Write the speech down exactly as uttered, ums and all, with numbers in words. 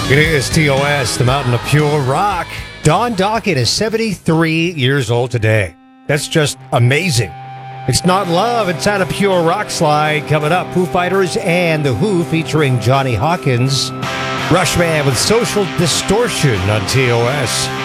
It is T O S, the Mountain of Pure Rock. Don Dokken is seventy-three years old today. That's just amazing. It's Not Love inside a Pure Rock slide. Coming up, Foo Fighters and The Who featuring Johnny Hawkins. Rushman with Social Distortion on T O S.